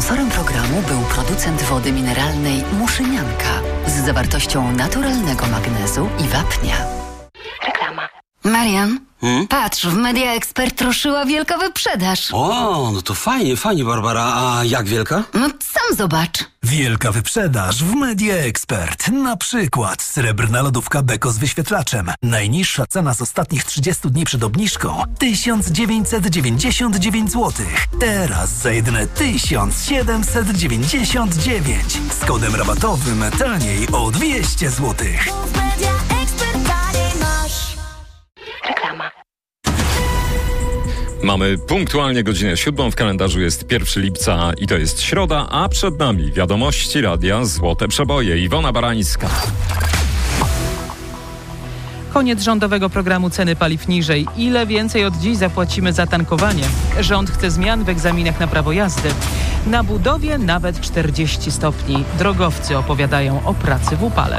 Sponsorem programu był producent wody mineralnej Muszynianka z zawartością naturalnego magnezu i wapnia. Reklama. Marian, patrz, w Media Expert ruszyła wielka wyprzedaż. O, no to fajnie, Barbara. A jak wielka? No sam zobacz. Wielka wyprzedaż w Media Expert. Na przykład srebrna lodówka Beko z wyświetlaczem. Najniższa cena z ostatnich 30 dni przed obniżką 1999 zł. Teraz za jedyne 1799. Z kodem rabatowym taniej o 200 zł. Reklama. Mamy punktualnie godzinę 7, w kalendarzu jest 1 lipca i to jest środa, a przed nami wiadomości radia Złote Przeboje. Iwona Barańska. Koniec rządowego programu ceny paliw niżej. Ile więcej od dziś zapłacimy za tankowanie? Rząd chce zmian w egzaminach na prawo jazdy. Na budowie nawet 40 stopni. Drogowcy opowiadają o pracy w upale.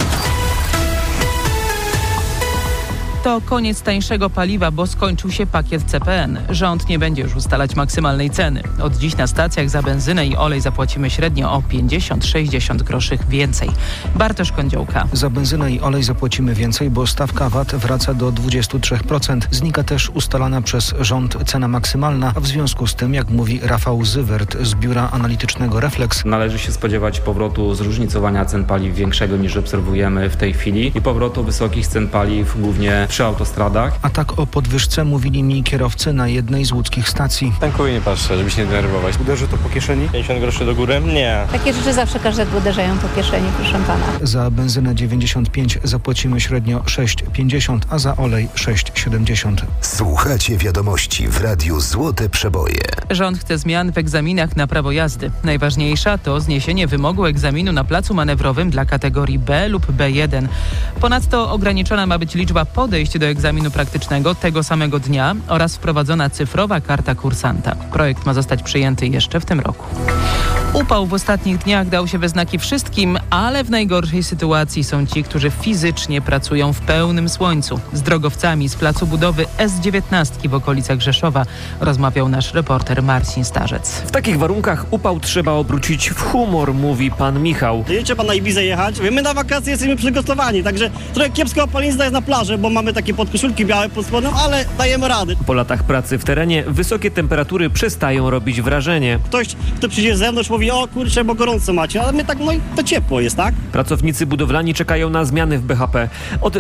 To koniec tańszego paliwa, bo skończył się pakiet CPN. Rząd nie będzie już ustalać maksymalnej ceny. Od dziś na stacjach za benzynę i olej zapłacimy średnio o 50-60 groszy więcej. Bartosz Kądziołka. Za benzynę i olej zapłacimy więcej, bo stawka VAT wraca do 23%. Znika też ustalana przez rząd cena maksymalna, a w związku z tym, jak mówi Rafał Zywert z biura analitycznego Reflex, należy się spodziewać powrotu zróżnicowania cen paliw większego niż obserwujemy w tej chwili i powrotu wysokich cen paliw głównie przy autostradach. A tak o podwyżce mówili mi kierowcy na jednej z łódzkich stacji. Tankuję, nie patrzę, żeby się nie denerwować. Uderzy to po kieszeni? 50 groszy do góry? Nie. Takie rzeczy zawsze każdego uderzają po kieszeni, proszę pana. Za benzynę 95 zapłacimy średnio 6,50, a za olej 6,70. Słuchacie wiadomości w Radiu Złote Przeboje. Rząd chce zmian w egzaminach na prawo jazdy. Najważniejsza to zniesienie wymogu egzaminu na placu manewrowym dla kategorii B lub B1. Ponadto ograniczona ma być liczba podejść do egzaminu praktycznego tego samego dnia oraz wprowadzona cyfrowa karta kursanta. Projekt ma zostać przyjęty jeszcze w tym roku. Upał w ostatnich dniach dał się we znaki wszystkim, ale w najgorszej sytuacji są ci, którzy fizycznie pracują w pełnym słońcu. Z drogowcami z placu budowy S19 w okolicach Rzeszowa rozmawiał nasz reporter Marcin Starzec. W takich warunkach upał trzeba obrócić w humor, mówi pan Michał. Nie trzeba na Ibizę jechać. My na wakacje jesteśmy przygotowani, także trochę kiepska opalizna jest na plaży, bo mamy takie podkoszulki białe pod spodem, ale dajemy rady. Po latach pracy w terenie wysokie temperatury przestają robić wrażenie. Ktoś, kto przyjdzie z zewnątrz, mówi: o kurczę, bo gorąco macie, ale my tak, no i to ciepło jest, tak? Pracownicy budowlani czekają na zmiany w BHP. Od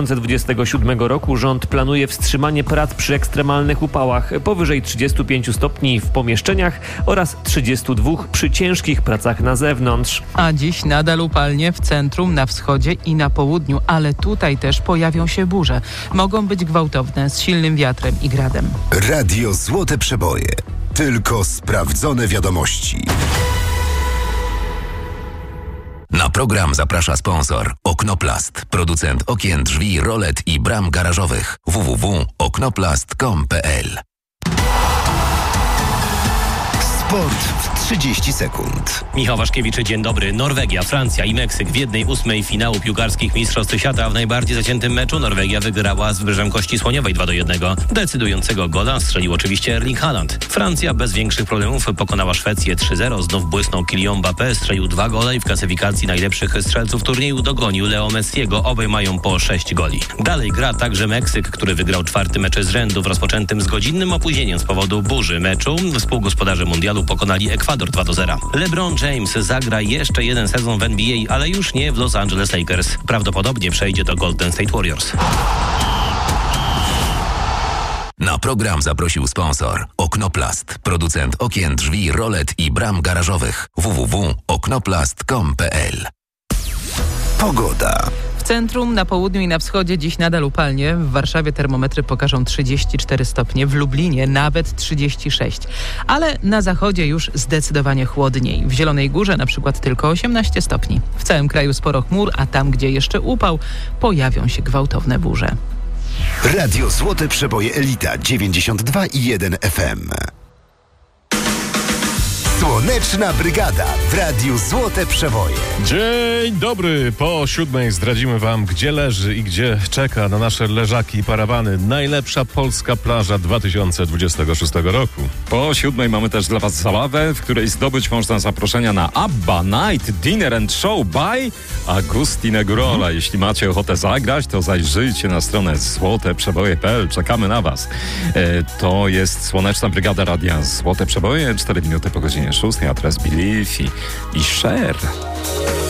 2027 roku rząd planuje wstrzymanie prac przy ekstremalnych upałach powyżej 35 stopni w pomieszczeniach oraz 32 przy ciężkich pracach na zewnątrz. A dziś nadal upalnie w centrum, na wschodzie i na południu, ale tutaj też pojawią się burze. Mogą być gwałtowne, z silnym wiatrem i gradem. Radio Złote Przeboje. Tylko sprawdzone wiadomości. Na program zaprasza sponsor Oknoplast, producent okien, drzwi, rolet i bram garażowych. www.oknoplast.com.pl. Sport w 30 sekund. Michał Waszkiewicz, dzień dobry. Norwegia, Francja i Meksyk w 1/8 finału piłkarskich Mistrzostw Świata. W najbardziej zaciętym meczu Norwegia wygrała z Wybrzeżem Kości Słoniowej 2-1. Decydującego gola strzelił oczywiście Erling Haaland. Francja bez większych problemów pokonała Szwecję 3-0. Znów błysnął Kylian Mbappé, strzelił 2 gole i w klasyfikacji najlepszych strzelców turnieju dogonił Leo Messiego. Obaj mają po 6 goli. Dalej gra także Meksyk, który wygrał 4. mecz z rzędu w rozpoczętym z godzinnym opóźnieniem z powodu burzy meczu. Współgospodarze mundialu pokonali Ekwador 2-0. LeBron James zagra jeszcze jeden sezon w NBA, ale już nie w Los Angeles Lakers. Prawdopodobnie przejdzie do Golden State Warriors. Na program zaprosił sponsor Oknoplast, producent okien, drzwi, rolet i bram garażowych. www.oknoplast.com.pl. Pogoda. W centrum, na południu i na wschodzie dziś nadal upalnie. W Warszawie termometry pokażą 34 stopnie, w Lublinie nawet 36. Ale na zachodzie już zdecydowanie chłodniej. W Zielonej Górze na przykład tylko 18 stopni. W całym kraju sporo chmur, a tam, gdzie jeszcze upał, pojawią się gwałtowne burze. Radio Złote Przeboje Elita 92,1 FM. Słoneczna Brygada w Radiu Złote Przeboje. Dzień dobry. Po 7 zdradzimy wam, gdzie leży i gdzie czeka na nasze leżaki i parawany najlepsza polska plaża 2026 roku. Po 7 mamy też dla was zabawę, w której zdobyć można zaproszenia na ABBA Night Dinner and Show by Agustin Gurola. Jeśli macie ochotę zagrać, to zajrzyjcie na stronę złoteprzeboje.pl. Czekamy na was. To jest Słoneczna Brygada Radia Złote Przeboje. 4 minuty po godzinie 6, a teraz Believe i Share.